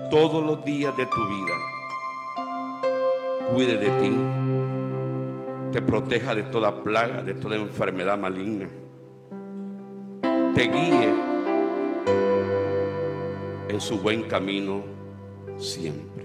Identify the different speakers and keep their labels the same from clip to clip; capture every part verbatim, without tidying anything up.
Speaker 1: todos los días de tu vida cuide de ti, te proteja de toda plaga, de toda enfermedad maligna, te guíe en su buen camino siempre.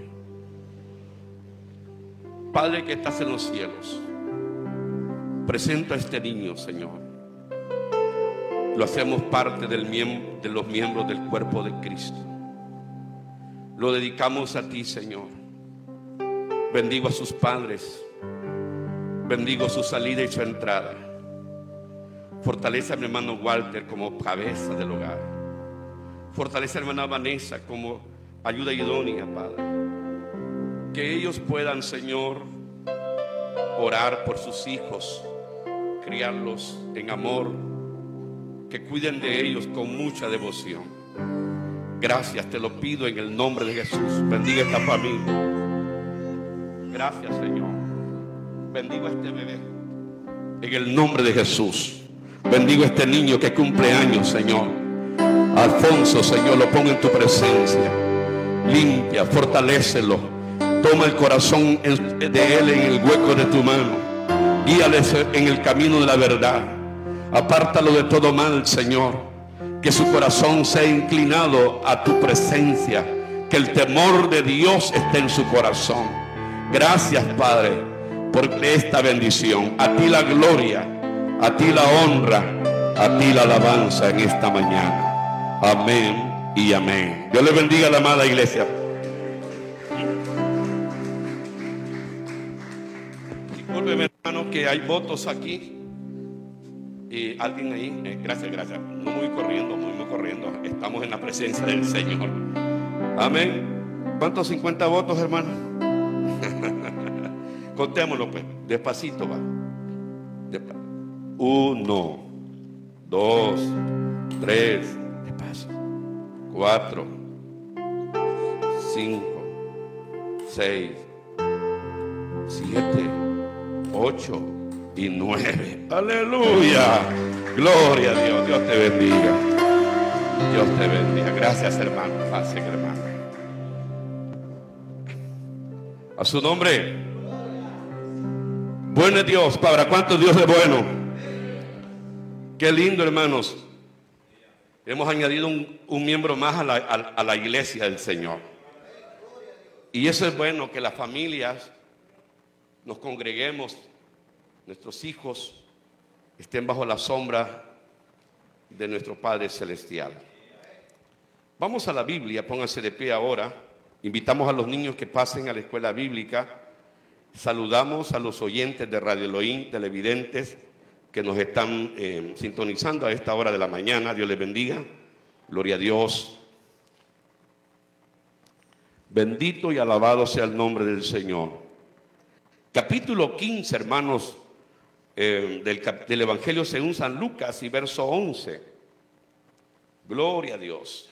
Speaker 1: Padre que estás en los cielos, presento a este niño, Señor. Lo hacemos parte del miembro, de los miembros del cuerpo de Cristo. Lo dedicamos a ti, Señor. Bendigo a sus padres, bendigo su salida y su entrada. Fortalece a mi hermano Walter como cabeza del hogar. Fortalece a mi hermana Vanessa como ayuda idónea, Padre. Que ellos puedan, Señor, orar por sus hijos, criarlos en amor, que cuiden de ellos con mucha devoción. Gracias, te lo pido en el nombre de Jesús. Bendiga esta familia. Gracias, Señor. Bendigo a este bebé en el nombre de Jesús. Bendigo a este niño que cumple años, Señor. Alfonso, Señor, lo pongo en tu presencia. Limpia, fortalécelo. Toma el corazón de él en el hueco de tu mano. Guíale en el camino de la verdad. Apártalo de todo mal, Señor. Que su corazón sea inclinado a tu presencia. Que el temor de Dios esté en su corazón. Gracias, Padre, por esta bendición. A ti la gloria, a ti la honra, a ti la alabanza en esta mañana. Amén y amén. Dios le bendiga a la amada iglesia. Discúlpeme, hermano, que hay votos aquí. Y alguien ahí, eh, gracias, gracias. No muy corriendo, muy, muy corriendo. Estamos en la presencia del Señor. Amén. ¿Cuántos cincuenta votos, hermano? Contémoslo, pues. Despacito, va. Despa- Uno, dos, tres, despacio. Cuatro, cinco, seis, siete, ocho y nueve. Aleluya. Gloria a Dios. Dios te bendiga. Dios te bendiga. Gracias, hermano. Pase, hermano. A su nombre. Bueno es Dios. ¿Para cuántos Dios es bueno? Qué lindo, hermanos. Hemos añadido un, un miembro más a la, a, a la iglesia del Señor. Y eso es bueno, que las familias nos congreguemos, nuestros hijos estén bajo la sombra de nuestro Padre Celestial. Vamos a la Biblia, pónganse de pie ahora. Invitamos a los niños que pasen a la escuela bíblica. Saludamos a los oyentes de Radio Elohim, televidentes que nos están eh, sintonizando a esta hora de la mañana. Dios les bendiga. Gloria a Dios. Bendito y alabado sea el nombre del Señor. Capítulo quince, hermanos, eh, del, del Evangelio según San Lucas y verso once. Gloria a Dios.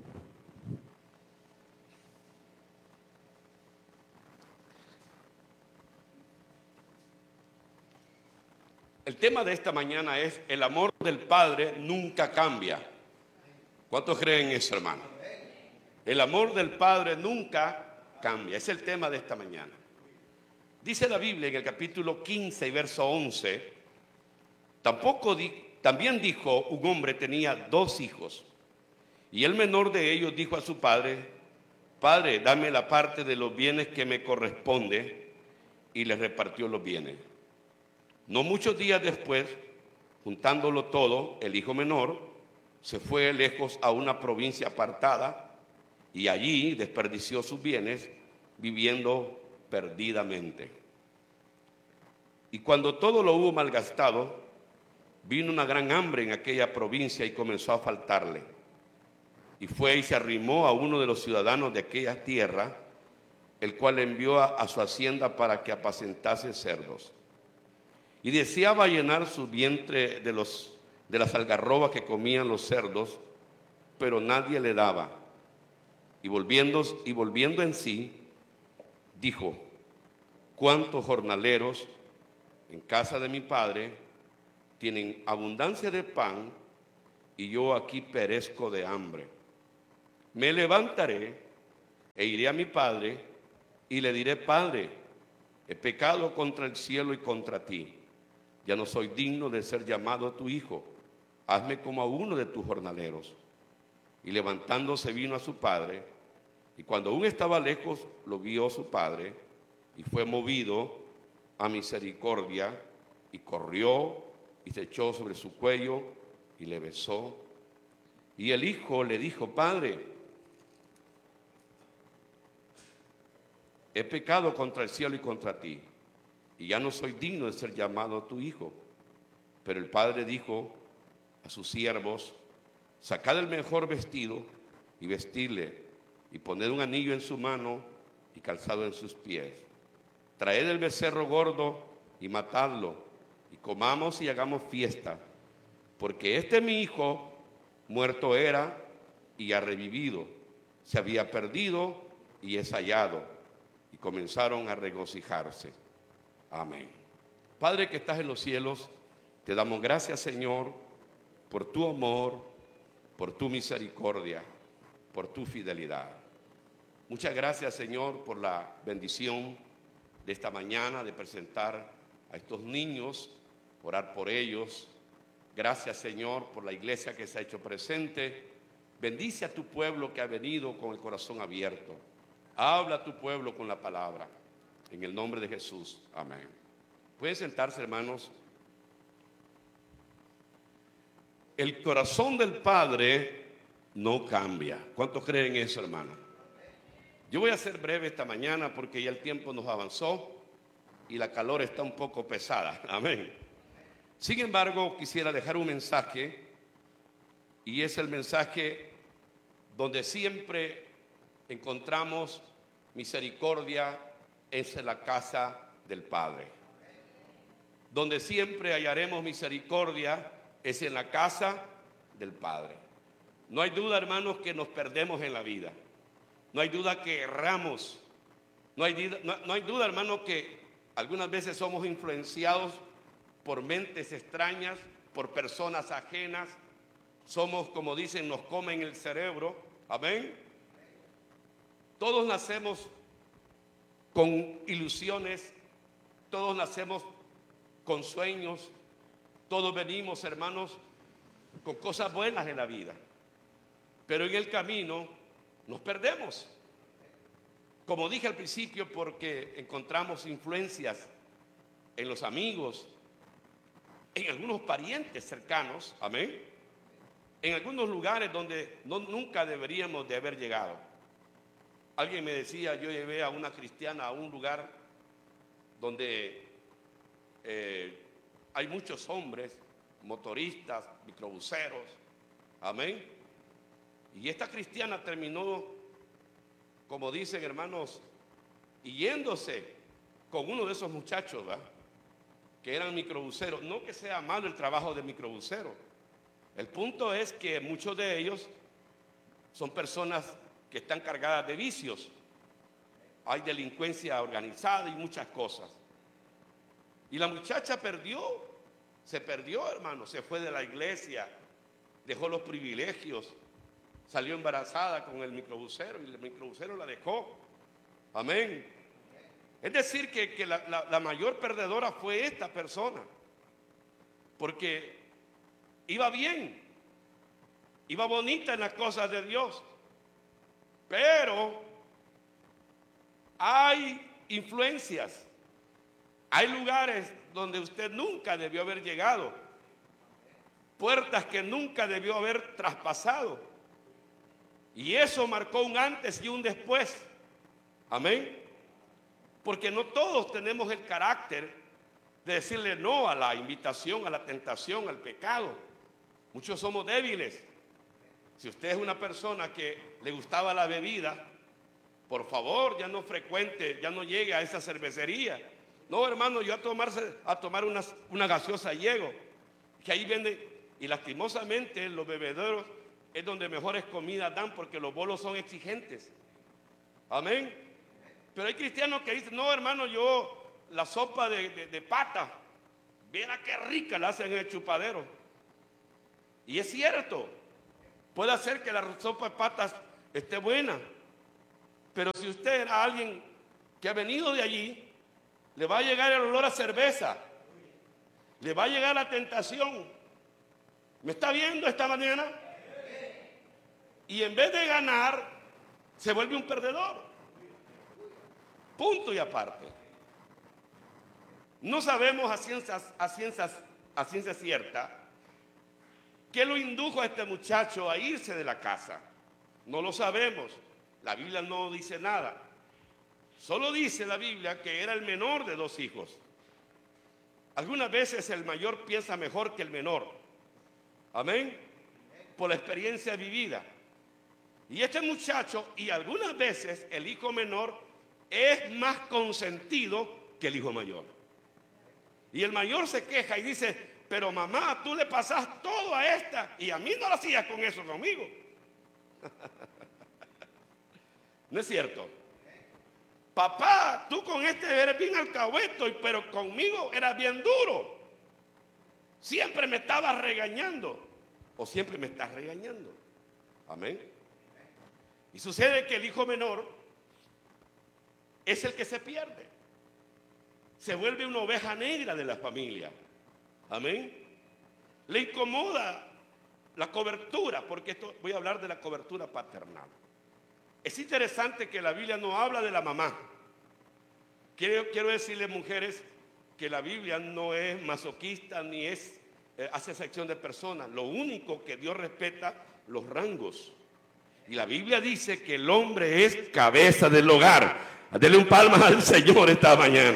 Speaker 1: El tema de esta mañana es: el amor del Padre nunca cambia. ¿Cuántos creen eso, hermano? El amor del Padre nunca cambia. Es el tema de esta mañana. Dice la Biblia en el capítulo quince y verso once: Tampoco di, también dijo un hombre tenía dos hijos, y el menor de ellos dijo a su padre: Padre, dame la parte de los bienes que me corresponde, y le repartió los bienes. No muchos días después, juntándolo todo, el hijo menor se fue lejos a una provincia apartada y allí desperdició sus bienes viviendo perdidamente. Y cuando todo lo hubo malgastado, vino una gran hambre en aquella provincia y comenzó a faltarle. Y fue y se arrimó a uno de los ciudadanos de aquella tierra, el cual envió a, a su hacienda para que apacentase cerdos. Y deseaba llenar su vientre de, los, de las algarrobas que comían los cerdos, pero nadie le daba. Y volviendo, y volviendo en sí, dijo: ¿Cuántos jornaleros en casa de mi padre tienen abundancia de pan y yo aquí perezco de hambre? Me levantaré E iré a mi padre y le diré: Padre, he pecado contra el cielo y contra ti. Ya no soy digno de ser llamado tu hijo. Hazme como a uno de tus jornaleros. Y levantándose vino a su padre, y cuando aún estaba lejos lo vio su padre, y fue movido a misericordia, y corrió y se echó sobre su cuello y le besó. Y el hijo le dijo: Padre, he pecado contra el cielo y contra ti, y ya no soy digno de ser llamado tu hijo. Pero el padre dijo a sus siervos: sacad el mejor vestido y vestidle, y poned un anillo en su mano y calzado en sus pies. Traed el becerro gordo y matadlo, y comamos y hagamos fiesta, porque este mi hijo muerto era y ha revivido, se había perdido y es hallado. Y comenzaron a regocijarse. Amén. Padre que estás en los cielos, te damos gracias, Señor, por tu amor, por tu misericordia, por tu fidelidad. Muchas gracias, Señor, por la bendición de esta mañana de presentar a estos niños, orar por ellos. Gracias, Señor, por la iglesia que se ha hecho presente. Bendice a tu pueblo que ha venido con el corazón abierto. Habla a tu pueblo con la palabra. En el nombre de Jesús. Amén. Pueden sentarse, hermanos. El corazón del Padre no cambia. ¿Cuántos creen eso, hermano? Yo voy a ser breve esta mañana porque ya el tiempo nos avanzó y la calor está un poco pesada. Amén. Sin embargo, quisiera dejar un mensaje, y es el mensaje donde siempre encontramos misericordia, es en la casa del Padre. Donde siempre hallaremos misericordia es en la casa del Padre. No hay duda, hermanos, que nos perdemos en la vida. No hay duda que erramos. No hay, no, no hay duda, hermanos, que algunas veces somos influenciados por mentes extrañas, por personas ajenas. Somos, como dicen, nos comen el cerebro. Amén. Todos nacemos con ilusiones, todos nacemos con sueños, todos venimos, hermanos, con cosas buenas en la vida. Pero en el camino nos perdemos. Como dije al principio, porque encontramos influencias en los amigos, en algunos parientes cercanos, amén, en algunos lugares donde no, nunca deberíamos de haber llegado. Alguien me decía, yo llevé a una cristiana a un lugar donde eh, hay muchos hombres, motoristas, microbuseros, amén. Y esta cristiana terminó, como dicen, hermanos, yéndose con uno de esos muchachos, ¿verdad?, que eran microbuseros. No que sea malo el trabajo de microbusero. El punto es que muchos de ellos son personas que están cargadas de vicios. Hay delincuencia organizada y muchas cosas. Y la muchacha perdió, se perdió, hermano, se fue de la iglesia, dejó los privilegios, salió embarazada con el microbusero y el microbusero la dejó. Amén. Es decir, que, que la, la, la mayor perdedora fue esta persona, porque iba bien, iba bonita en las cosas de Dios, pero hay influencias, hay lugares donde usted nunca debió haber llegado, puertas que nunca debió haber traspasado, y eso marcó un antes y un después. Amén. Porque no todos tenemos el carácter de decirle no a la invitación, a la tentación, al pecado. Muchos somos débiles. Si usted es una persona que le gustaba la bebida, por favor, ya no frecuente, ya no llegue a esa cervecería. No, hermano, yo a, tomarse, a tomar una, una gaseosa llego, que ahí venden, y lastimosamente los bebederos es donde mejores comidas dan, porque los bolos son exigentes. Amén. Pero hay cristianos que dicen, no, hermano, yo la sopa de, de, de pata, viera qué rica la hacen en el chupadero. Y es cierto, puede hacer que la sopa de patas esté buena, Pero si usted era alguien que ha venido de allí, le va a llegar el olor a cerveza, le va a llegar la tentación. ¿Me está viendo esta mañana? Y en vez de ganar, se vuelve un perdedor. Punto y aparte. No sabemos a ciencias, a ciencias, a ciencia cierta qué lo indujo a este muchacho a irse de la casa. No lo sabemos. La Biblia no dice nada. Solo dice la Biblia que era el menor de dos hijos. Algunas veces el mayor piensa mejor que el menor. Amén. Por la experiencia vivida. Y este muchacho, y algunas veces el hijo menor, es más consentido que el hijo mayor. Y el mayor se queja y dice: pero mamá, tú le pasas todo a esta y a mí no lo hacías con eso conmigo. ¿No es cierto? Papá, tú con este eres bien alcahueto, pero conmigo eras bien duro. Siempre me estabas regañando. O siempre me estás regañando. Amén. Y sucede que el hijo menor es el que se pierde. Se vuelve una oveja negra de la familia. Amén. Le incomoda la cobertura, porque esto voy a hablar de la cobertura paternal. Es interesante que la Biblia no habla de la mamá. Quiero, quiero decirles, mujeres, que la Biblia no es masoquista ni es eh, hace sección de personas. Lo único que Dios respeta, los rangos. Y la Biblia dice que el hombre es cabeza del hogar. Dele un palmas al Señor esta mañana.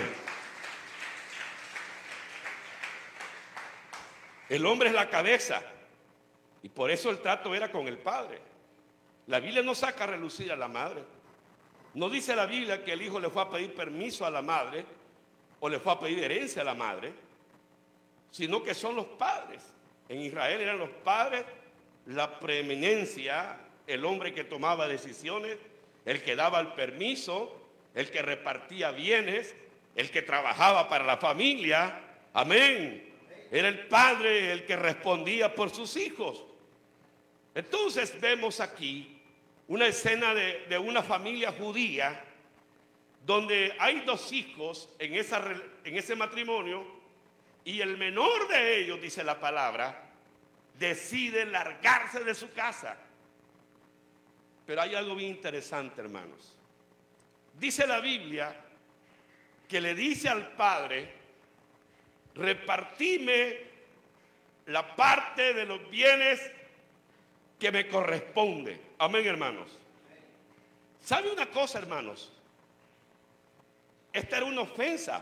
Speaker 1: El hombre es la cabeza. Y por eso el trato era con el padre. La Biblia no saca a relucir a la madre. No dice la Biblia que el hijo le fue a pedir permiso a la madre o le fue a pedir herencia a la madre, sino que son los padres. En Israel eran los padres la preeminencia, el hombre que tomaba decisiones, el que daba el permiso, el que repartía bienes, el que trabajaba para la familia. Amén. Era el padre el que respondía por sus hijos. Entonces vemos aquí una escena de, de una familia judía donde hay dos hijos en, esa, en ese matrimonio y el menor de ellos, dice la palabra, decide largarse de su casa. Pero hay algo bien interesante, hermanos. Dice la Biblia que le dice al padre: repartime la parte de los bienes que me corresponde. Amén, hermanos. ¿Sabe una cosa, hermanos? Esta era una ofensa,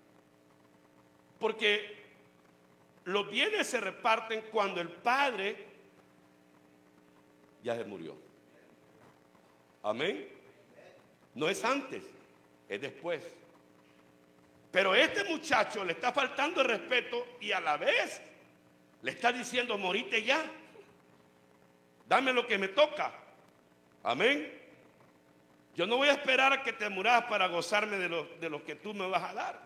Speaker 1: porque los bienes se reparten cuando el padre ya se murió. Amén. No es antes, es después. Pero este muchacho le está faltando el respeto y a la vez le está diciendo: morite ya, dame lo que me toca. Amén. Yo no voy a esperar a que te muras para gozarme de lo, de lo que tú me vas a dar.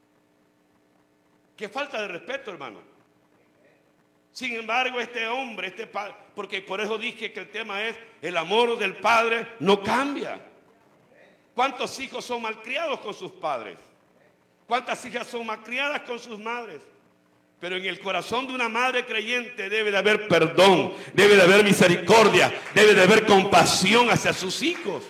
Speaker 1: Qué falta de respeto, hermano. Sin embargo, este hombre, este padre, porque por eso dije que el tema es el amor del padre no cambia. ¿Cuántos hijos son malcriados con sus padres? ¿Cuántas hijas son malcriadas con sus madres? Pero en el corazón de una madre creyente debe de haber perdón, debe de haber misericordia, debe de haber compasión hacia sus hijos.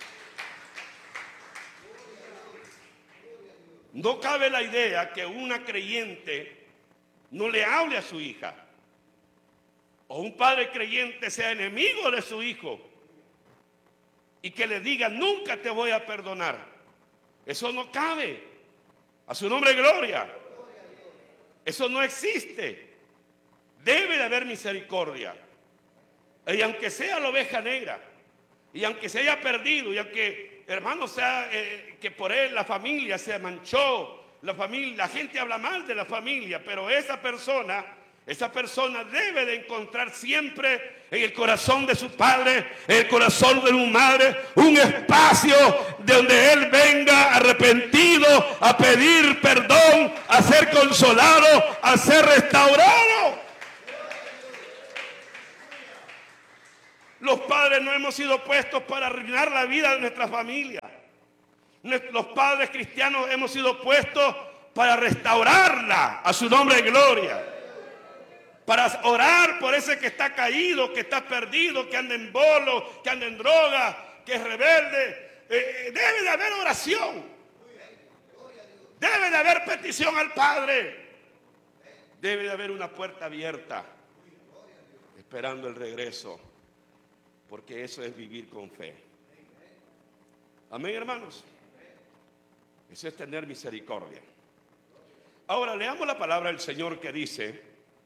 Speaker 1: No cabe la idea que una creyente no le hable a su hija, o un padre creyente sea enemigo de su hijo y que le diga: nunca te voy a perdonar. Eso no cabe. A su nombre, gloria. Eso no existe. Debe de haber misericordia. Y aunque sea la oveja negra, y aunque se haya perdido, y aunque, hermano, sea eh, que por él la familia se manchó, la familia, la gente habla mal de la familia, pero esa persona, esa persona debe de encontrar siempre en el corazón de su padre, en el corazón de su madre, un espacio donde él venga arrepentido a pedir perdón, a ser consolado, a ser restaurado. Los padres no hemos sido puestos para arruinar la vida de nuestra familia. Los padres cristianos hemos sido puestos para restaurarla a su nombre de gloria. Para orar por ese que está caído, que está perdido, que anda en bolo, que anda en droga, que es rebelde. Eh, debe de haber oración. Debe de haber petición al Padre. Debe de haber una puerta abierta, esperando el regreso. Porque eso es vivir con fe. Amén, hermanos. Eso es tener misericordia. Ahora leamos la palabra del Señor que dice: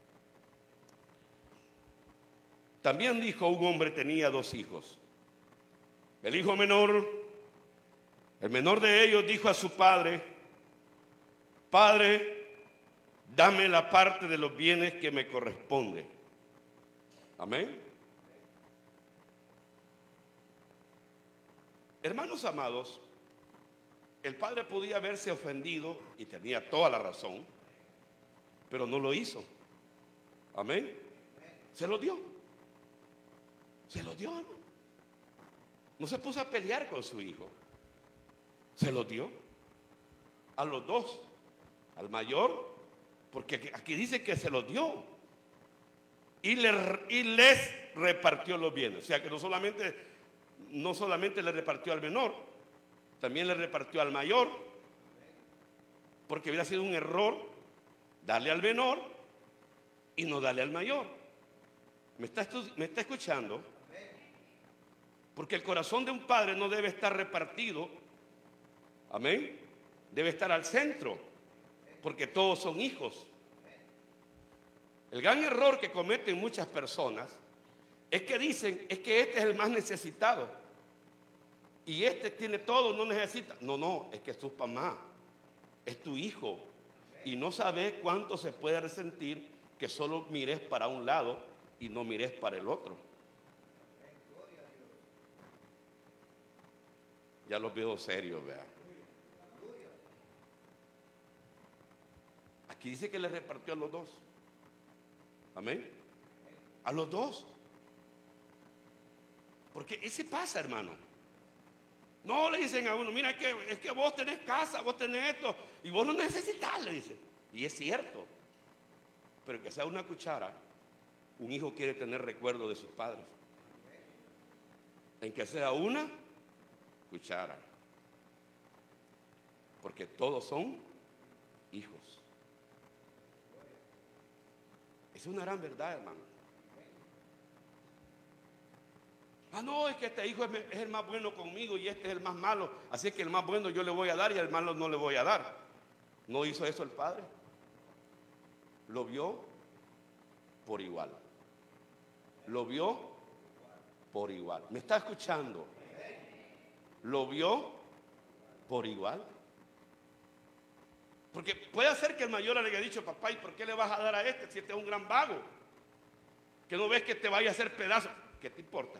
Speaker 1: también dijo un hombre tenía dos hijos. El hijo menor, el menor de ellos dijo a su padre: Padre, dame la parte de los bienes que me corresponde. Amén. Hermanos amados, el padre podía haberse ofendido y tenía toda la razón, pero no lo hizo. Amén. Se lo dio. Se lo dio, ¿no? No se puso a pelear con su hijo. Se lo dio a los dos, al mayor, porque aquí dice que se lo dio y, le, y les repartió los bienes. O sea que no solamente, no solamente le repartió al menor, también le repartió al mayor, porque hubiera sido un error darle al menor y no darle al mayor. ¿Me está, me está escuchando? Porque el corazón de un padre no debe estar repartido. Amén. Debe estar al centro, porque todos son hijos. El gran error que cometen muchas personas es que dicen, es que este es el más necesitado y este tiene todo, no necesita. No, no, es que es tu mamá, es tu hijo, y no sabes cuánto se puede resentir que solo mires para un lado y no mires para el otro. Ya los veo serios, vean. Aquí dice que le repartió a los dos. Amén. A los dos. Porque ese pasa, hermano. No le dicen a uno, mira, es que, es que vos tenés casa, vos tenés esto, y vos no necesitas, le dicen. Y es cierto. Pero que sea una cuchara, un hijo quiere tener recuerdo de sus padres. En que sea una cuchara. Porque todos son hijos. Es una gran verdad, hermano. Ah, no, es que este hijo es, es el más bueno conmigo y este es el más malo. Así que el más bueno yo le voy a dar y al malo no le voy a dar. ¿No hizo eso el padre? Lo vio por igual. Lo vio por igual. ¿Me está escuchando? Lo vio por igual. Porque puede ser que el mayor le haya dicho, papá, ¿y por qué le vas a dar a este si este es un gran vago? Que no ves que te vaya a hacer pedazos. ¿Qué te importa?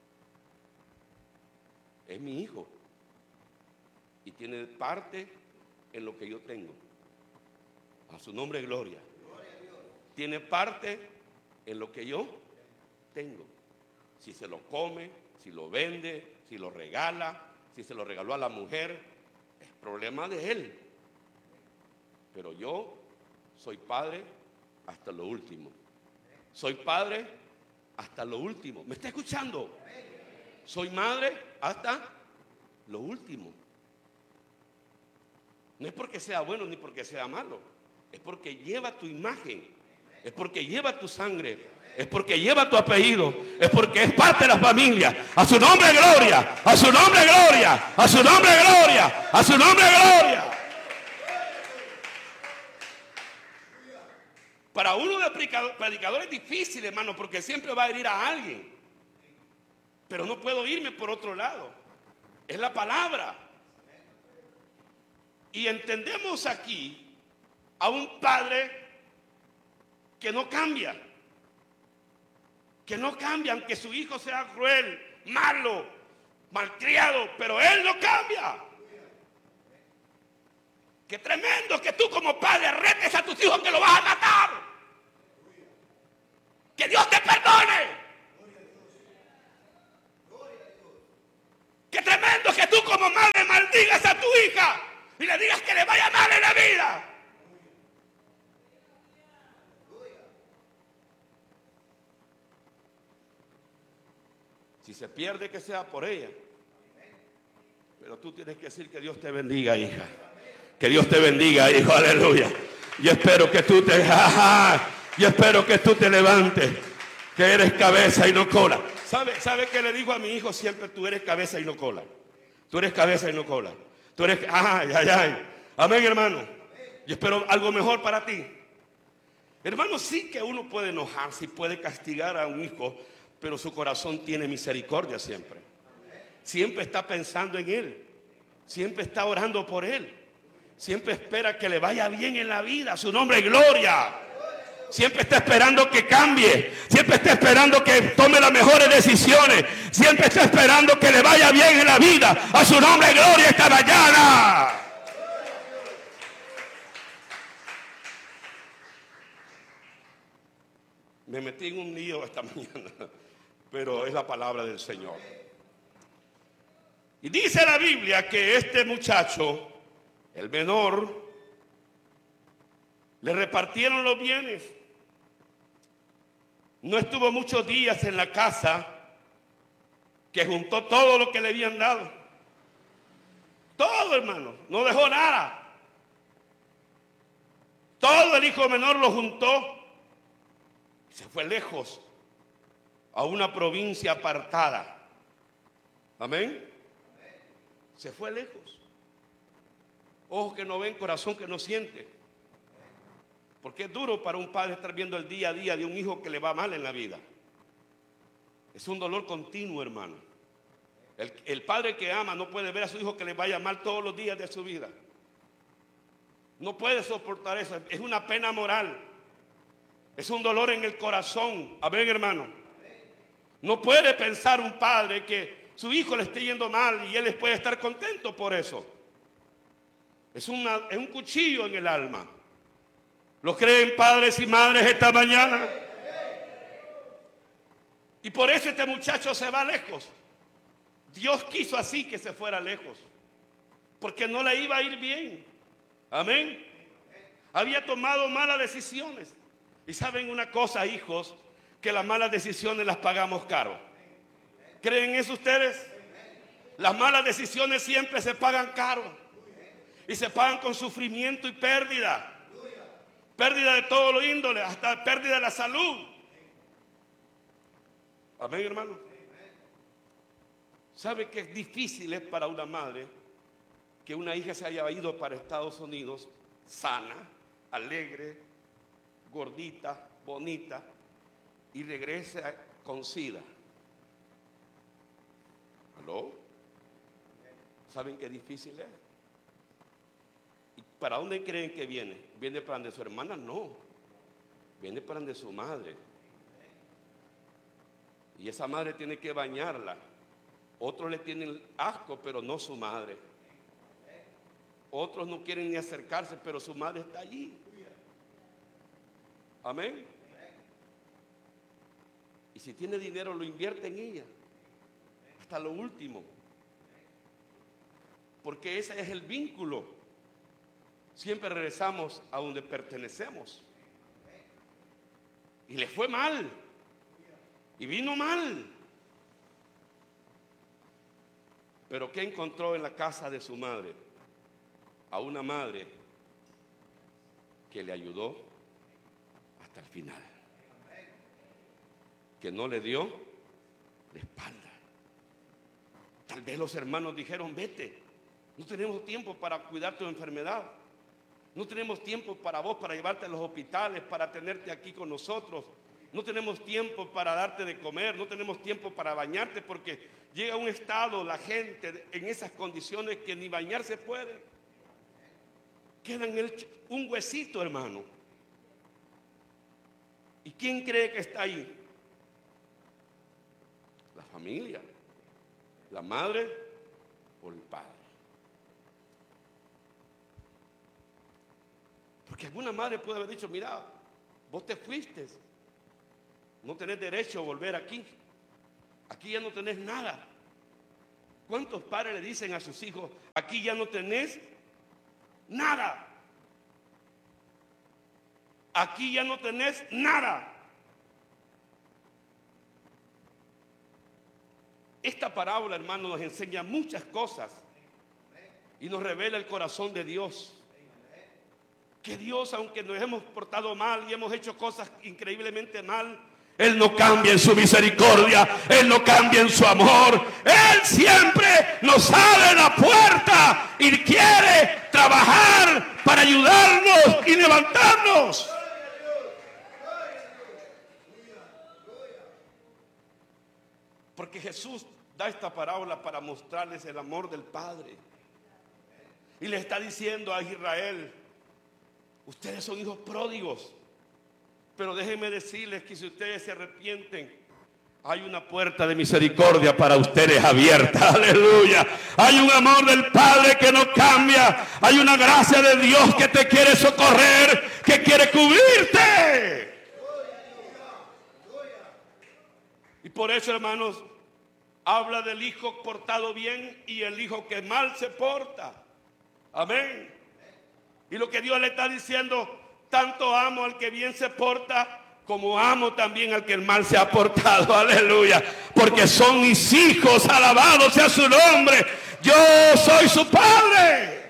Speaker 1: Es mi hijo. Y tiene parte en lo que yo tengo. A su nombre, gloria. Tiene parte en lo que yo tengo. Si se lo come, si lo vende, si lo regala, si se lo regaló a la mujer, es problema de él. Pero yo soy padre hasta lo último. Soy padre hasta lo último. ¿Me está escuchando? Soy madre hasta lo último. No es porque sea bueno ni porque sea malo. Es porque lleva tu imagen. Es porque lleva tu sangre. Es porque lleva tu apellido. Es porque es parte de la familia. A su nombre gloria. A su nombre gloria. A su nombre gloria. A su nombre gloria. Para uno de predicador es difícil, hermano, porque siempre va a herir a alguien. Pero no puedo irme por otro lado. Es la palabra. Y entendemos aquí a un padre que no cambia. Que no cambia, aunque su hijo sea cruel, malo, malcriado, pero él no cambia. Qué tremendo que tú como padre retes a tus hijos que lo vas a matar. Que Dios te perdone. Qué tremendo que tú como madre maldigas a tu hija y le digas que le vaya mal en la vida. Si se pierde, que sea por ella. Pero tú tienes que decir que Dios te bendiga, hija. Que Dios te bendiga, hijo, aleluya. Yo espero que tú te, ajá, yo espero que tú te levantes, que eres cabeza y no cola. ¿Sabe, sabe qué le digo a mi hijo siempre? Tú eres cabeza y no cola. Tú eres cabeza y no cola. Tú eres, ay, ay, ay. Amén, hermano. Yo espero algo mejor para ti. Hermano, sí que uno puede enojarse y puede castigar a un hijo, pero su corazón tiene misericordia siempre. Siempre está pensando en él. Siempre está orando por él. Siempre espera que le vaya bien en la vida. Su nombre es gloria. Siempre está esperando que cambie. Siempre está esperando que tome las mejores decisiones. Siempre está esperando que le vaya bien en la vida. A su nombre es gloria esta mañana. Me metí en un lío esta mañana, pero es la palabra del Señor. Y dice la Biblia que este muchacho, el menor, le repartieron los bienes. No estuvo muchos días en la casa, que juntó todo lo que le habían dado. Todo, hermano, no dejó nada. Todo el hijo menor lo juntó. Se fue lejos, a una provincia apartada. Amén. Se fue lejos. Ojos que no ven, corazón que no siente. Porque es duro para un padre estar viendo el día a día de un hijo que le va mal en la vida. Es un dolor continuo, hermano. El, el padre que ama no puede ver a su hijo que le vaya mal todos los días de su vida. No puede soportar eso. Es una pena moral. Es un dolor en el corazón. Amén, hermano. No puede pensar un padre que su hijo le esté yendo mal y él puede estar contento por eso. Es, una, es un cuchillo en el alma. ¿Lo creen padres y madres esta mañana? Y por eso este muchacho se va lejos. Dios quiso así que se fuera lejos, porque no le iba a ir bien. Amén. Había tomado malas decisiones. Y saben una cosa, hijos, que las malas decisiones las pagamos caro. ¿Creen eso ustedes? Las malas decisiones siempre se pagan caro. Y se pagan con sufrimiento y pérdida. Pérdida de todo lo índole, hasta pérdida de la salud. Amén, hermano. ¿Sabe qué difícil es para una madre que una hija se haya ido para Estados Unidos sana, alegre, gordita, bonita, y regrese con SIDA? ¿Aló? ¿Saben qué difícil es? ¿Y para dónde creen que viene? ¿Viene para donde su hermana? No. Viene para donde su madre. Y esa madre tiene que bañarla. Otros le tienen asco, pero no su madre. Otros no quieren ni acercarse, pero su madre está allí. Amén. Y si tiene dinero, lo invierte en ella. Hasta lo último. Porque ese es el vínculo. Siempre regresamos a donde pertenecemos. Y le fue mal. Y vino mal. Pero ¿qué encontró en la casa de su madre? A una madre que le ayudó hasta el final. Que no le dio la espalda. Tal vez los hermanos dijeron: vete. No tenemos tiempo para cuidar tu enfermedad. No tenemos tiempo para vos, para llevarte a los hospitales, para tenerte aquí con nosotros. No tenemos tiempo para darte de comer. No tenemos tiempo para bañarte, porque llega un estado la gente en esas condiciones que ni bañarse puede. Queda en el, un huesito, hermano. ¿Y quién cree que está ahí? La familia, la madre o el padre. Porque alguna madre puede haber dicho: mira, vos te fuiste, no tenés derecho a volver aquí. Aquí ya no tenés nada. ¿Cuántos padres le dicen a sus hijos, aquí ya no tenés nada? Aquí ya no tenés nada. Esta parábola, hermano, nos enseña muchas cosas y nos revela el corazón de Dios. Que Dios, aunque nos hemos portado mal y hemos hecho cosas increíblemente mal, Él no cambia en su misericordia, Él no cambia en su amor. Él siempre nos abre la puerta y quiere trabajar para ayudarnos y levantarnos. Porque Jesús da esta parábola para mostrarles el amor del Padre. Y le está diciendo a Israel, ustedes son hijos pródigos, pero déjenme decirles que si ustedes se arrepienten, hay una puerta de misericordia para ustedes abierta. Aleluya. Hay un amor del Padre que no cambia. Hay una gracia de Dios que te quiere socorrer, que quiere cubrirte. Y por eso, hermanos, habla del hijo portado bien y el hijo que mal se porta. Amén. Y lo que Dios le está diciendo, tanto amo al que bien se porta, como amo también al que el mal se ha portado. Aleluya. Porque son mis hijos, alabado sea su nombre. Yo soy su padre.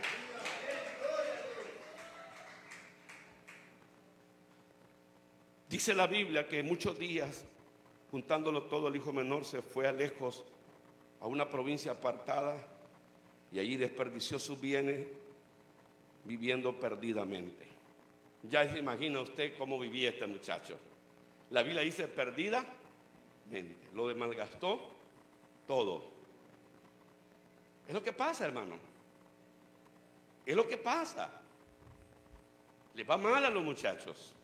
Speaker 1: Dice la Biblia que muchos días, juntándolo todo, el hijo menor se fue a lejos, a una provincia apartada, y allí desperdició sus bienes viviendo perdidamente. Ya se imagina usted cómo vivía este muchacho. La Biblia dice perdidamente, lo de malgastó todo. Es lo que pasa, hermano. Es lo que pasa. Le va mal a los muchachos.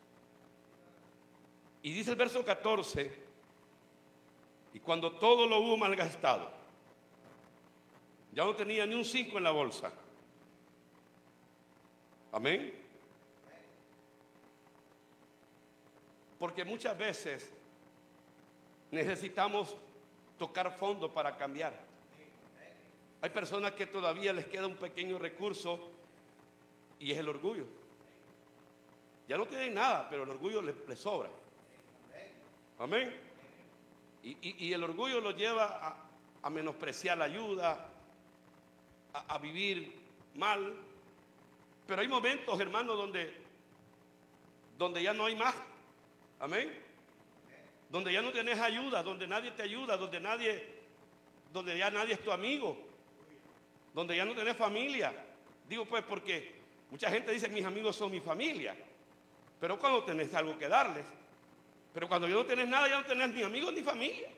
Speaker 1: Y dice el verso catorce, y cuando todo lo hubo malgastado, ya no tenía ni un cinco en la bolsa. Amén. Porque muchas veces necesitamos tocar fondo para cambiar. Hay personas que todavía les queda un pequeño recurso y es el orgullo. Ya no tienen nada, pero el orgullo les, les sobra. Amén. Y, y, y el orgullo los lleva a, a menospreciar la ayuda, a, a vivir mal. Pero hay momentos, hermanos, donde, donde ya no hay más. Amén. Donde ya no tenés ayuda, donde nadie te ayuda, donde nadie, donde ya nadie es tu amigo, donde ya no tenés familia. Digo pues porque mucha gente dice mis amigos son mi familia, pero cuando tenés algo que darles. Pero cuando ya no tenés nada, ya no tenés ni amigos ni familia.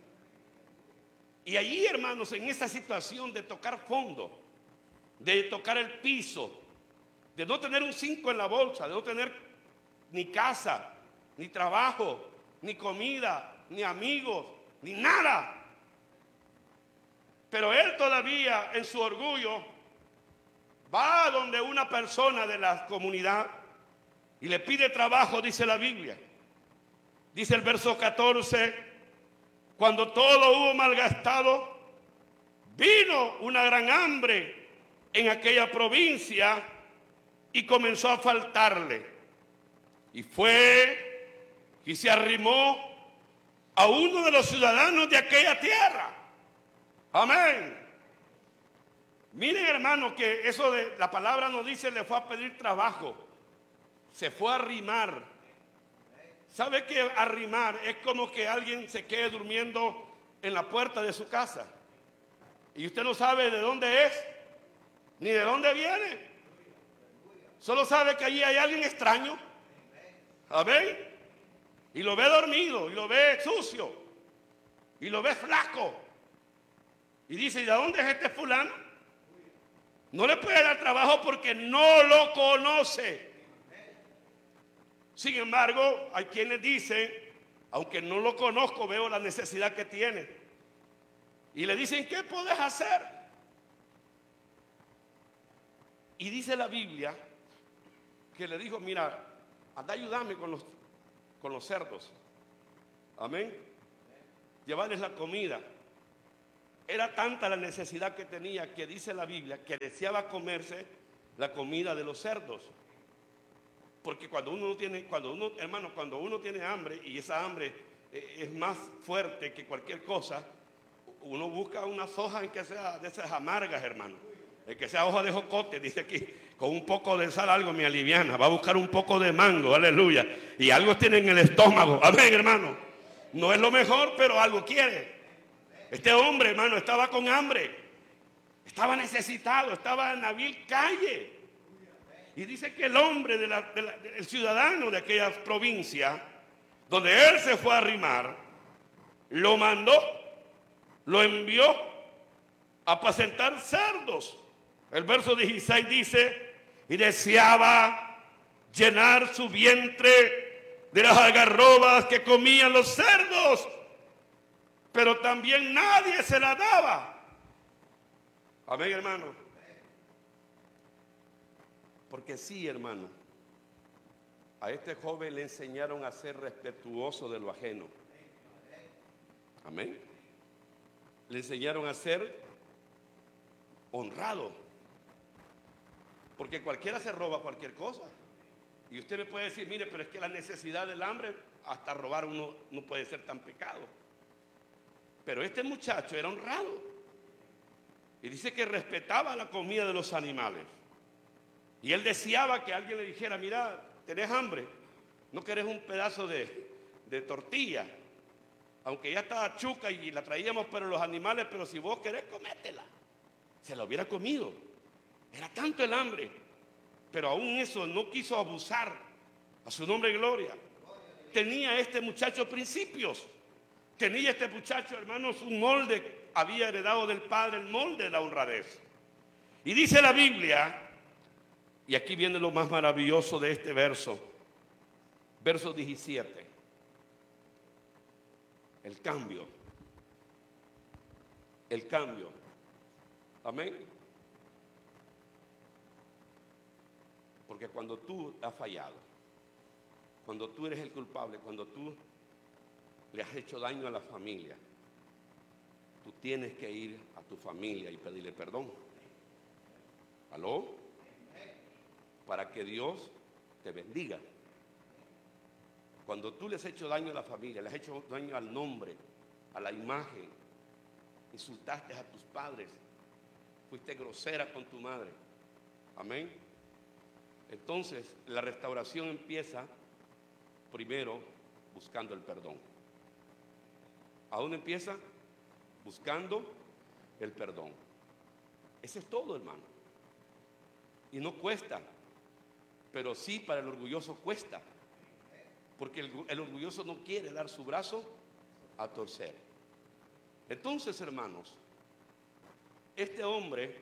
Speaker 1: Y allí, hermanos, en esa situación de tocar fondo, de tocar el piso, de no tener un cinco en la bolsa, de no tener ni casa, ni trabajo, ni comida, ni amigos, ni nada. Pero él todavía en su orgullo va a donde una persona de la comunidad y le pide trabajo, dice la Biblia. Dice el verso catorce, cuando todo lo hubo malgastado, vino una gran hambre en aquella provincia y comenzó a faltarle. Y fue y se arrimó a uno de los ciudadanos de aquella tierra. Amén. Miren, hermano, que eso de la palabra nos dice, le fue a pedir trabajo. Se fue a arrimar. ¿Sabe qué arrimar? Es como que alguien se quede durmiendo en la puerta de su casa. Y usted no sabe de dónde es, ni de dónde viene. Solo sabe que allí hay alguien extraño. Amén. Y lo ve dormido, y lo ve sucio, y lo ve flaco. Y dice, ¿y de dónde es este fulano? No le puede dar trabajo porque no lo conoce. Sin embargo, hay quienes dicen, aunque no lo conozco, veo la necesidad que tiene. Y le dicen, ¿qué puedes hacer? Y dice la Biblia que le dijo, mira, anda a ayudarme con los, con los cerdos. Amén. Llevarles la comida. Era tanta la necesidad que tenía que dice la Biblia que deseaba comerse la comida de los cerdos. Porque cuando uno tiene, cuando uno, hermano, cuando uno tiene hambre y esa hambre eh, es más fuerte que cualquier cosa, uno busca unas hojas en que sea de esas amargas, hermano. El que sea hoja de jocote, dice aquí, con un poco de sal algo me aliviana. Va a buscar un poco de mango, aleluya. Y algo tiene en el estómago, amén, hermano. No es lo mejor, pero algo quiere. Este hombre, hermano, estaba con hambre. Estaba necesitado, estaba en la vil calle. Y dice que el hombre, de la, de la, el ciudadano de aquella provincia, donde él se fue a arrimar, lo mandó, lo envió a apacentar cerdos. El verso dieciséis dice, y deseaba llenar su vientre de las algarrobas que comían los cerdos, pero también nadie se la daba. Amén, hermano. Porque sí, hermano, a este joven le enseñaron a ser respetuoso de lo ajeno. Amén. Le enseñaron a ser honrado. Porque cualquiera se roba cualquier cosa. Y usted me puede decir, mire, pero es que la necesidad del hambre, hasta robar uno no puede ser tan pecado. Pero este muchacho era honrado. Y dice que respetaba la comida de los animales. Y él deseaba que alguien le dijera, mira, ¿tenés hambre? ¿No querés un pedazo de, de tortilla? Aunque ya estaba chuca y la traíamos para los animales, pero si vos querés, cométela. Se la hubiera comido. Era tanto el hambre. Pero aún eso no quiso abusar. A su nombre gloria. Tenía este muchacho principios. Tenía este muchacho, hermanos, un molde. Había heredado del padre el molde de la honradez. Y dice la Biblia, y aquí viene lo más maravilloso de este verso. Verso diecisiete. El cambio. El cambio. Amén. Porque cuando tú has fallado, cuando tú eres el culpable, cuando tú le has hecho daño a la familia, tú tienes que ir a tu familia y pedirle perdón. ¿Aló? Para que Dios te bendiga. Cuando tú le has hecho daño a la familia, le has hecho daño al nombre, a la imagen, insultaste a tus padres, fuiste grosera con tu madre. Amén. Entonces, la restauración empieza primero buscando el perdón. ¿A dónde empieza? Buscando el perdón. Ese es todo, hermano. Y no cuesta, pero sí para el orgulloso cuesta. Porque el, el orgulloso no quiere dar su brazo a torcer. Entonces, hermanos, este hombre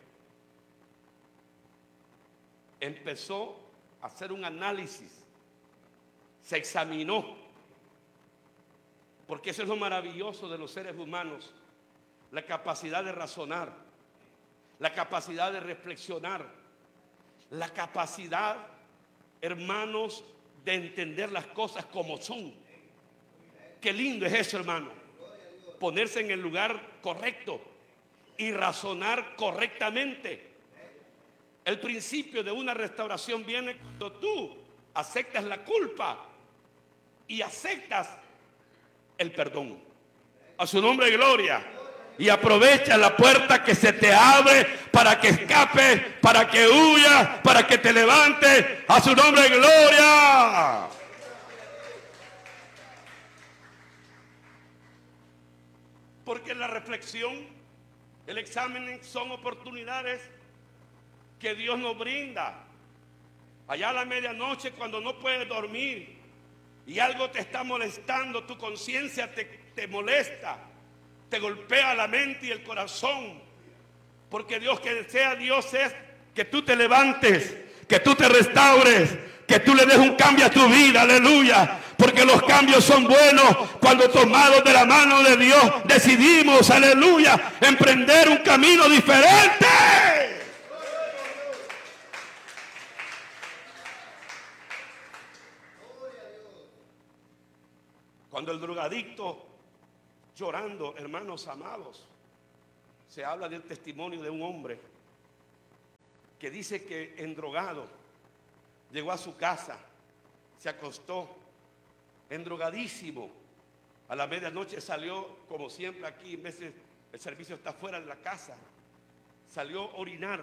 Speaker 1: empezó a hacer un análisis, se examinó, porque eso es lo maravilloso de los seres humanos, la capacidad de razonar, la capacidad de reflexionar, la capacidad, hermanos, de entender las cosas como son. Qué lindo es eso, hermano, ponerse en el lugar correcto y razonar correctamente. El principio de una restauración viene cuando tú aceptas la culpa y aceptas el perdón. A su nombre, gloria. Y aprovecha la puerta que se te abre para que escape, para que huya, para que te levante. A su nombre, gloria. Porque la reflexión, el examen son oportunidades que Dios nos brinda. Allá a la medianoche, cuando no puedes dormir y algo te está molestando, tu conciencia te, te molesta, te golpea la mente y el corazón. Porque Dios que desea, Dios es que tú te levantes, que tú te restaures, que tú le des un cambio a tu vida, aleluya. Porque los cambios son buenos cuando tomados de la mano de Dios decidimos, aleluya, emprender un camino diferente. Cuando el drogadicto llorando, hermanos amados, se habla del testimonio de un hombre que dice que endrogado llegó a su casa, se acostó, endrogadísimo. A la medianoche salió, como siempre aquí, en veces el servicio está fuera de la casa, salió a orinar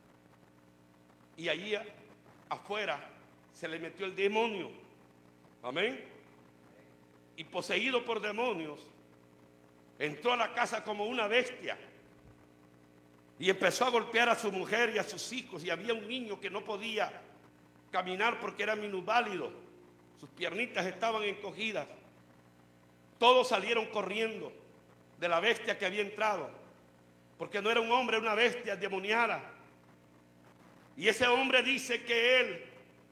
Speaker 1: y allí afuera se le metió el demonio. Amén. Y poseído por demonios, entró a la casa como una bestia y empezó a golpear a su mujer y a sus hijos. Y había un niño que no podía caminar porque era minusválido, sus piernitas estaban encogidas. Todos salieron corriendo de la bestia que había entrado, porque no era un hombre, era una bestia endemoniada. Y ese hombre dice que él,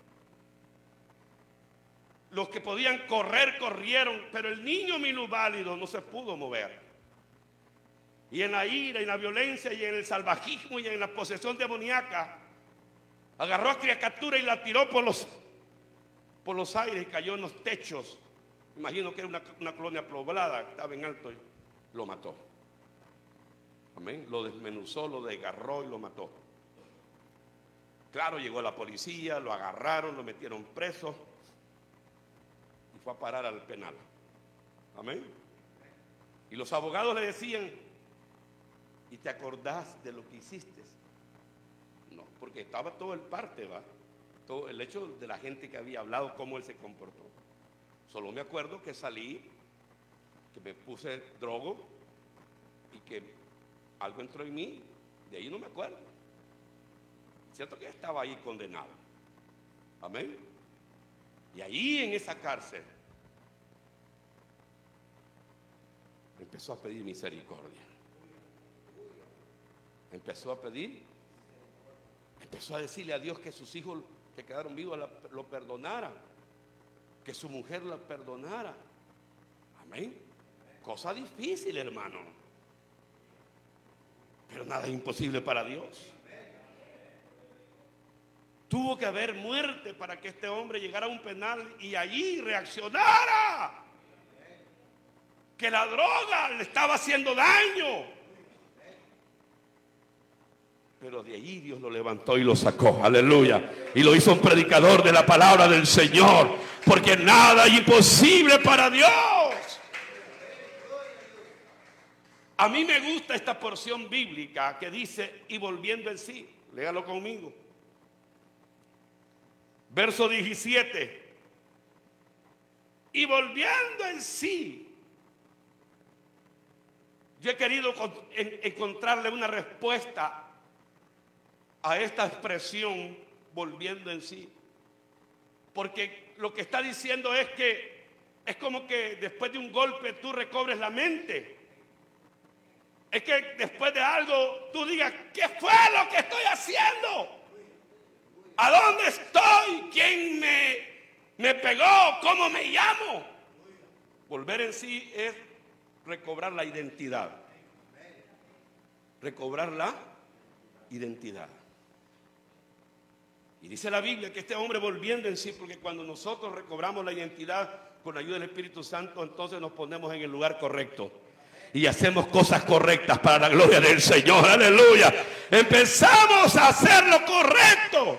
Speaker 1: los que podían correr, corrieron, pero el niño minusválido no se pudo mover. Y en la ira, en la violencia, y en el salvajismo, y en la posesión demoníaca, agarró a criatura y la tiró por los, por los aires y cayó en los techos. Imagino que era una, una colonia poblada, estaba en alto, y lo mató. Amén. Lo desmenuzó, lo desgarró y lo mató. Claro, llegó la policía, lo agarraron, lo metieron preso y fue a parar al penal. Amén. Y los abogados le decían: ¿y te acordás de lo que hiciste? No, porque estaba todo el parte, ¿va? Todo el hecho de la gente que había hablado, cómo él se comportó. Solo me acuerdo que salí, que me puse drogo y que algo entró en mí. De ahí no me acuerdo. Cierto que estaba ahí condenado. Amén. Y ahí en esa cárcel empezó a pedir misericordia. Empezó a pedir, empezó a decirle a Dios que sus hijos que quedaron vivos lo perdonaran, que su mujer la perdonara. Amén. Cosa difícil, hermano, pero nada es imposible para Dios. Tuvo que haber muerte para que este hombre llegara a un penal y allí reaccionara, que la droga le estaba haciendo daño. Pero de allí Dios lo levantó y lo sacó, aleluya, y lo hizo un predicador de la palabra del Señor, porque nada es imposible para Dios. A mí me gusta esta porción bíblica que dice: y volviendo en sí. Léalo conmigo. Verso diecisiete. Y volviendo en sí. Yo he querido encontrarle una respuesta a esta expresión, volviendo en sí, porque lo que está diciendo es que es como que después de un golpe tú recobres la mente. Es que después de algo tú digas: ¿qué fue lo que estoy haciendo? ¿A dónde estoy? ¿Quién me, me pegó? ¿Cómo me llamo? Volver en sí es recobrar la identidad. Recobrar la identidad. Y dice la Biblia que este hombre volviendo en sí, porque cuando nosotros recobramos la identidad con la ayuda del Espíritu Santo, entonces nos ponemos en el lugar correcto y hacemos cosas correctas para la gloria del Señor, aleluya. Empezamos a hacer lo correcto.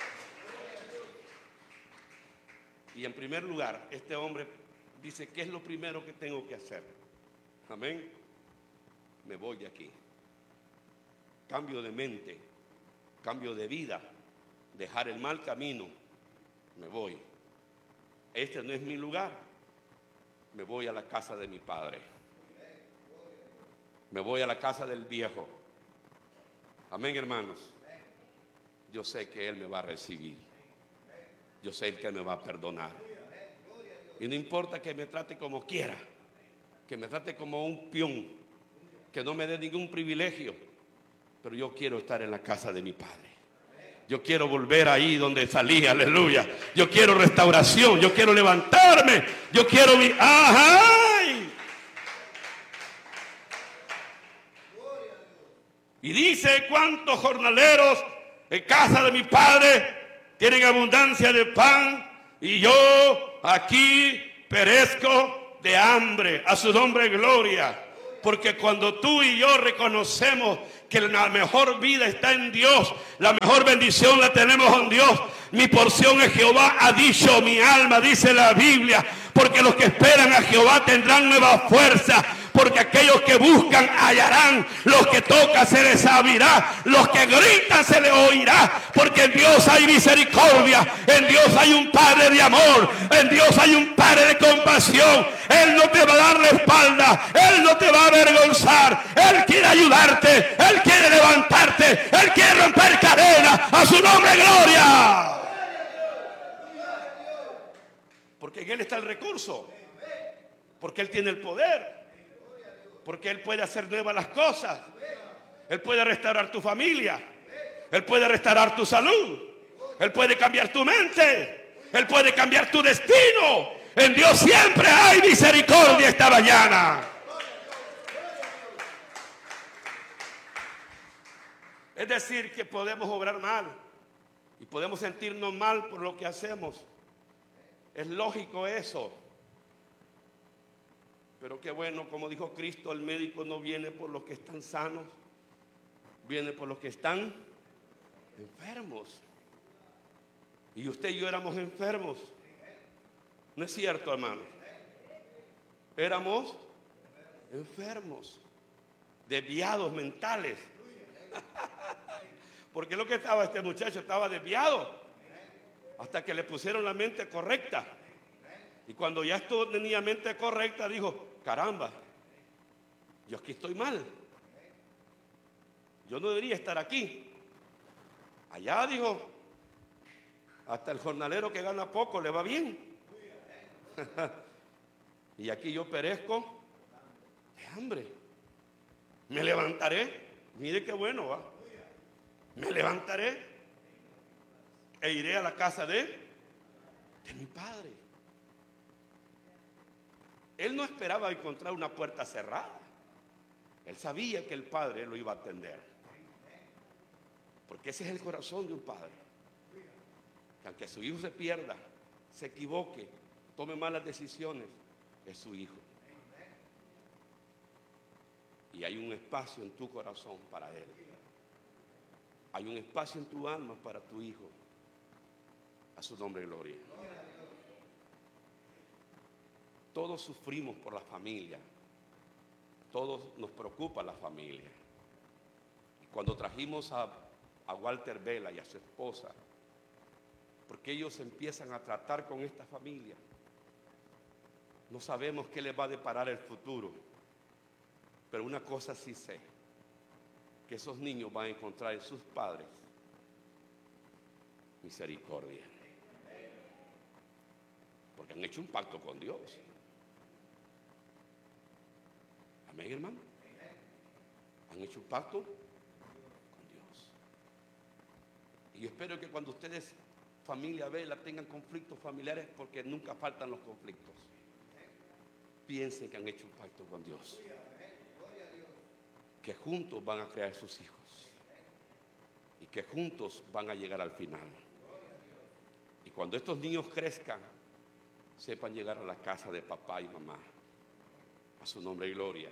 Speaker 1: Y en primer lugar, este hombre dice: ¿qué es lo primero que tengo que hacer? Amén. Me voy de aquí. Cambio de mente, cambio de vida. Dejar el mal camino, me voy. Este no es mi lugar. Me voy a la casa de mi padre. Me voy a la casa del viejo. Amén, hermanos. Yo sé que él me va a recibir. Yo sé que él me va a perdonar. Y no importa que me trate como quiera, que me trate como un peón, que no me dé ningún privilegio, pero yo quiero estar en la casa de mi padre. Yo quiero volver ahí donde salí, aleluya. Yo quiero restauración, yo quiero levantarme, yo quiero mi... ¡Ajá! Y dice: ¿cuántos jornaleros en casa de mi padre tienen abundancia de pan y yo aquí perezco de hambre? A su nombre gloria. Porque cuando tú y yo reconocemos que la mejor vida está en Dios, la mejor bendición la tenemos en Dios. Mi porción es Jehová, ha dicho mi alma, dice la Biblia. Porque los que esperan a Jehová tendrán nueva fuerza. Porque aquellos que buscan hallarán, los que tocan se les abrirá, los que gritan se les oirá. Porque en Dios hay misericordia, en Dios hay un Padre de amor, en Dios hay un Padre de compasión. Él no te va a dar la espalda, Él no te va a avergonzar. Él quiere ayudarte, Él quiere levantarte, Él quiere romper cadenas. A su nombre, gloria. Porque en Él está el recurso, porque Él tiene el poder. Porque Él puede hacer nuevas las cosas. Él puede restaurar tu familia. Él puede restaurar tu salud. Él puede cambiar tu mente. Él puede cambiar tu destino. En Dios siempre hay misericordia esta mañana. Es decir, que podemos obrar mal. Y podemos sentirnos mal por lo que hacemos. Es lógico eso. Pero qué bueno, como dijo Cristo, el médico no viene por los que están sanos, viene por los que están enfermos. Y usted y yo éramos enfermos. ¿No es cierto, hermano? Éramos enfermos, desviados mentales. Porque lo que estaba este muchacho estaba desviado hasta que le pusieron la mente correcta. Y cuando ya esto tenía mente correcta, dijo: caramba, yo aquí estoy mal. Yo no debería estar aquí. Allá, dijo, hasta el jornalero que gana poco le va bien. Y aquí yo perezco de hambre. Me levantaré. Mire qué bueno, va. Me levantaré e iré a la casa de, de mi padre. Él no esperaba encontrar una puerta cerrada. Él sabía que el padre lo iba a atender. Porque ese es el corazón de un padre. Que aunque su hijo se pierda, se equivoque, tome malas decisiones, es su hijo. Y hay un espacio en tu corazón para él. Hay un espacio en tu alma para tu hijo. A su nombre, gloria. Todos sufrimos por la familia. Todos nos preocupa la familia. Cuando trajimos a, a Walter Vela y a su esposa, porque ellos empiezan a tratar con esta familia, no sabemos qué les va a deparar el futuro. Pero una cosa sí sé, que esos niños van a encontrar en sus padres misericordia. Porque han hecho un pacto con Dios. Amén, hermano. Han hecho un pacto con Dios. Y yo espero que cuando ustedes, familia Vela, tengan conflictos familiares, porque nunca faltan los conflictos, piensen que han hecho un pacto con Dios, que juntos van a crear sus hijos y que juntos van a llegar al final. Y cuando estos niños crezcan, sepan llegar a la casa de papá y mamá. A su nombre y gloria.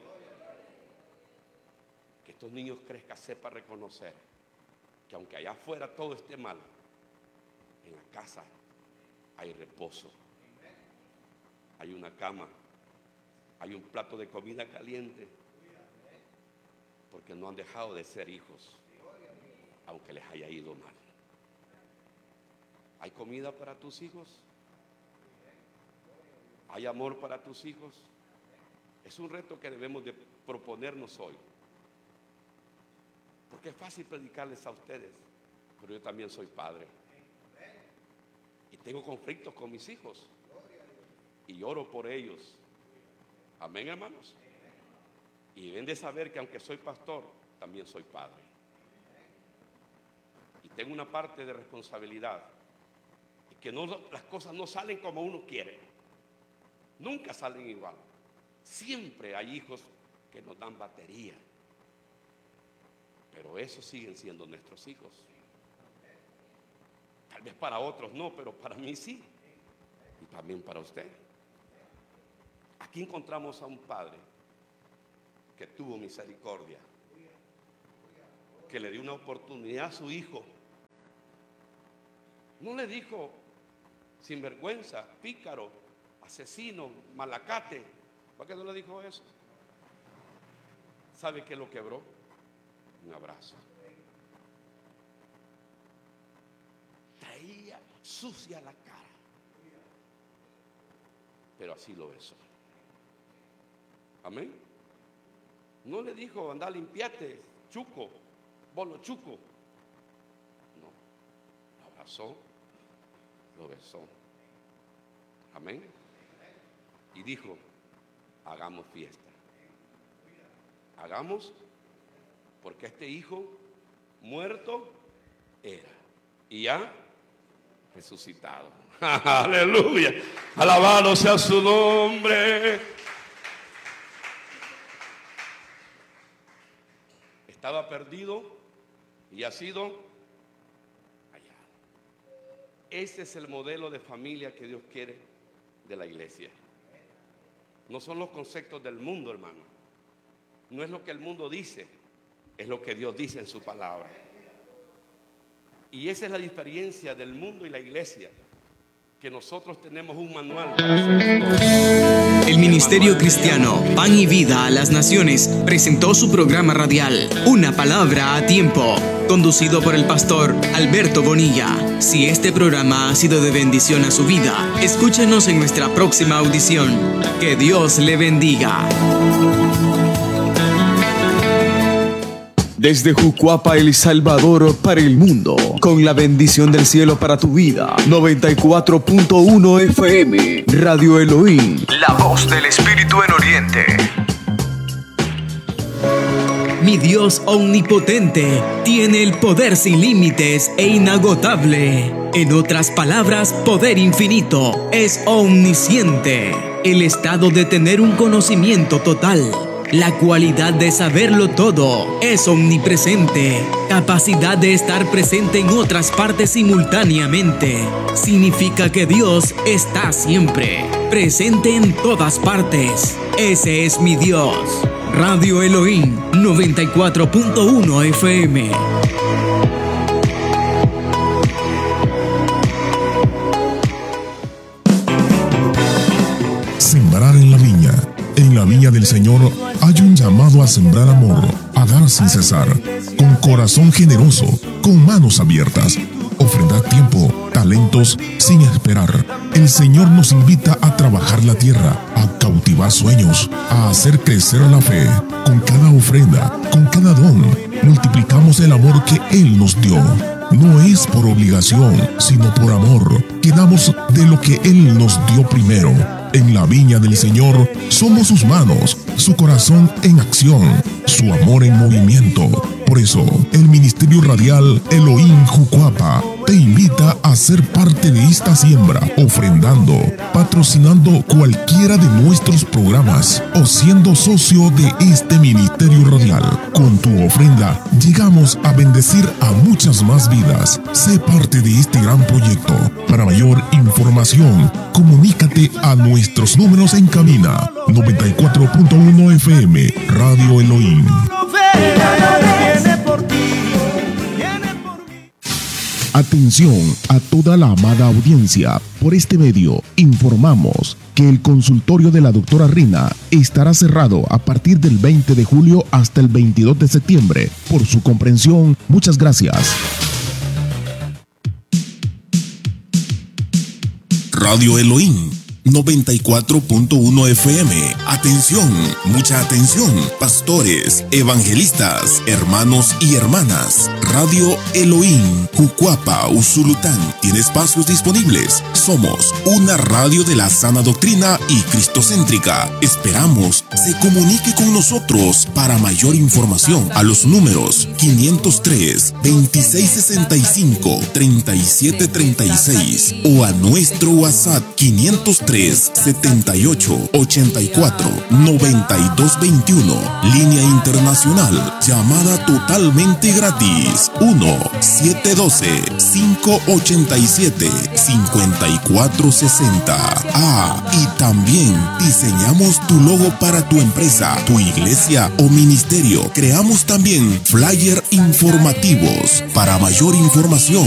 Speaker 1: Que estos niños crezcan, sepan reconocer que aunque allá afuera todo esté mal, en la casa hay reposo, hay una cama, hay un plato de comida caliente, porque no han dejado de ser hijos, aunque les haya ido mal. ¿Hay comida para tus hijos? ¿Hay amor para tus hijos? Es un reto que debemos de proponernos hoy. Porque es fácil predicarles a ustedes, pero yo también soy padre. Y tengo conflictos con mis hijos. Y oro por ellos. Amén, hermanos. Y deben de saber que aunque soy pastor, también soy padre. Y tengo una parte de responsabilidad. Y que no, las cosas no salen como uno quiere. Nunca salen igual. Siempre hay hijos que nos dan batería. Pero esos siguen siendo nuestros hijos. Tal vez para otros no, pero para mí sí. Y también para usted. Aquí encontramos a un padre que tuvo misericordia, que le dio una oportunidad a su hijo. No le dijo sinvergüenza, pícaro, asesino, malacate. ¿Por qué no le dijo eso? ¿Sabe qué lo quebró? Un abrazo. Traía sucia la cara, pero así lo besó. Amén. No le dijo, anda, limpiate, chuco, bolo chuco. No, lo abrazó, lo besó. Amén. Y dijo, hagamos fiesta. Hagamos, porque este hijo muerto era y ya resucitado. Aleluya. Alabado sea su nombre. Estaba perdido y ha sido hallado. Ese es el modelo de familia que Dios quiere de la iglesia. No son los conceptos del mundo, hermano. No es lo que el mundo dice, es lo que Dios dice en su palabra. Y esa es la diferencia del mundo y la iglesia, que nosotros tenemos un manual para hacer.
Speaker 2: El Ministerio Cristiano Pan y Vida a las Naciones presentó su programa radial Una Palabra a Tiempo, conducido por el pastor Alberto Bonilla. Si este programa ha sido de bendición a su vida, escúchenos en nuestra próxima audición. Que Dios le bendiga. Desde Jucuapa, El Salvador, para el mundo, con la bendición del cielo para tu vida. noventa y cuatro punto uno F M, Radio Elohim, la voz del Espíritu en Oriente. Mi Dios omnipotente tiene el poder sin límites e inagotable. En otras palabras, poder infinito, es omnisciente. El estado de tener un conocimiento total. La cualidad de saberlo todo, es omnipresente. Capacidad de estar presente en otras partes simultáneamente. Significa que Dios está siempre presente en todas partes. Ese es mi Dios. Radio Elohim noventa y cuatro punto uno F M.
Speaker 3: Sembrar en la viña. En la viña del Señor hay un llamado a sembrar amor, a dar sin cesar, con corazón generoso, con manos abiertas, ofrendar tiempo, talentos, sin esperar. El Señor nos invita a trabajar la tierra, a cautivar sueños, a hacer crecer la fe. Con cada ofrenda, con cada don, multiplicamos el amor que Él nos dio. No es por obligación, sino por amor, que damos de lo que Él nos dio primero. En la viña del Señor somos sus manos, su corazón en acción, su amor en movimiento. Por eso, el Ministerio Radial Elohim Jucuapa te invita a ser parte de esta siembra, ofrendando, patrocinando cualquiera de nuestros programas o siendo socio de este Ministerio Radial. Con tu ofrenda, llegamos a bendecir a muchas más vidas. Sé parte de este gran proyecto. Para mayor información, comunícate a nuestros números en cabina. noventa y cuatro punto uno F M, Radio Elohim. Atención a toda la amada audiencia. Por este medio informamos que el consultorio de la doctora Rina estará cerrado a partir del veinte de julio hasta el veintidós de septiembre. Por su comprensión, muchas gracias. Radio Elohim noventa y cuatro punto uno F M. Atención, mucha atención, pastores, evangelistas, hermanos y hermanas. Radio Elohim, Jucuapa, Usulután, tiene espacios disponibles. Somos una radio de la sana doctrina y cristocéntrica. Esperamos se comunique con nosotros para mayor información a los números quinientos tres, veintiséis sesenta y cinco, treinta y siete treinta y seis o a nuestro WhatsApp quinientos tres,
Speaker 4: celulares setenta y ocho, ochenta y cuatro, noventa y dos veintiuno. Línea internacional, llamada totalmente gratis. uno siete uno dos, cinco ocho siete, cinco cuatro seis cero. Ah, y también diseñamos tu logo para tu empresa, tu iglesia o ministerio. Creamos también flyer informativos. Para mayor información,